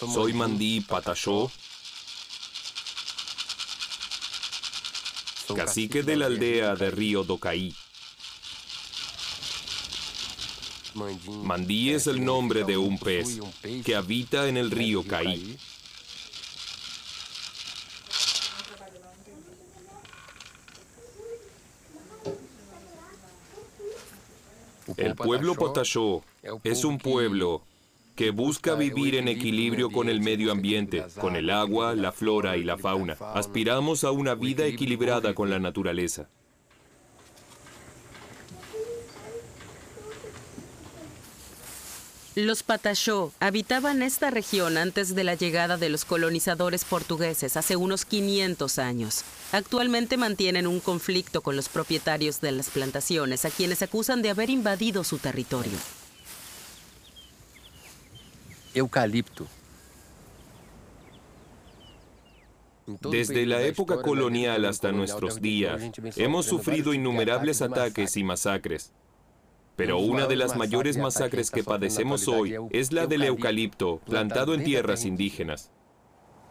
Soy Mandí Patachó, cacique de la aldea de Río do Caí. Mandí es el nombre de un pez que habita en el río Caí. El pueblo Patachó es un pueblo que busca vivir en equilibrio con el medio ambiente, con el agua, la flora y la fauna. Aspiramos a una vida equilibrada con la naturaleza. Los Patachó habitaban esta región antes de la llegada de los colonizadores portugueses hace unos 500 años. Actualmente mantienen un conflicto con los propietarios de las plantaciones, a quienes acusan de haber invadido su territorio. Eucalipto. Desde la época colonial hasta nuestros días, hemos sufrido innumerables ataques y masacres. Pero una de las mayores masacres que padecemos hoy es la del eucalipto, plantado en tierras indígenas.